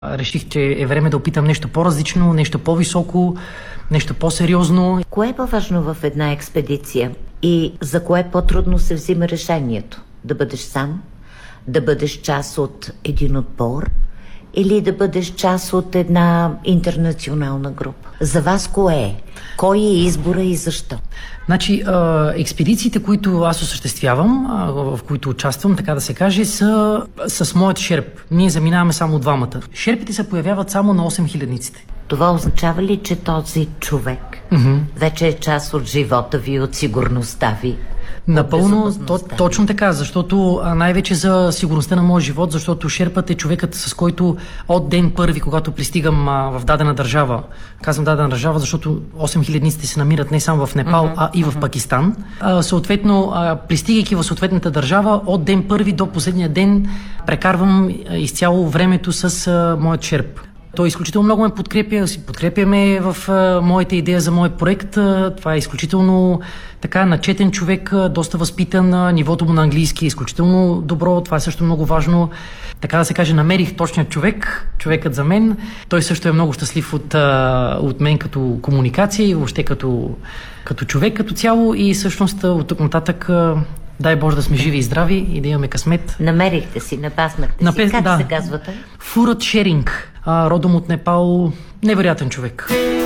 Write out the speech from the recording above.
Реших, че е време да опитам нещо по-различно, нещо по-високо, нещо по-сериозно. Кое е по-важно в една експедиция и за кое по-трудно се взима решението? Да бъдеш сам? Да бъдеш част от един отбор? Или да бъдеш част от една интернационална група? За вас кое е? Кой е избора и защо? Значи, експедициите, които аз осъществявам, в които участвам, така да се каже, са с моят шерп. Ние заминаваме само двамата. Шерпите се появяват само на 8000-ниците. Това означава ли, че този човек вече е част от живота ви, от сигурността ви? Напълно, точно така, защото най-вече за сигурността на моя живот, защото шерпът е човекът, с който от ден първи, когато пристигам в дадена държава, казвам дадена държава, защото 8000-ниците се намират не само в Непал, а и в Пакистан. Съответно, пристигайки в съответната държава, от ден първи до последния ден прекарвам изцяло времето с моят шерп. Той изключително много ме подкрепяме в моята идея за моят проект. Това е изключително така начетен човек, доста възпитан, нивото му на английски е изключително добро, това е също много важно. Така да се каже, намерих точният човекът за мен. Той също е много щастлив от мен като комуникация и въобще като човек като цяло и всъщност от тук нататък дай Боже да сме живи и здрави и да имаме късмет. Намерихте си, напаснахте си. Как се казвате? Фурат Шеринг, родом от Непал, невероятен човек.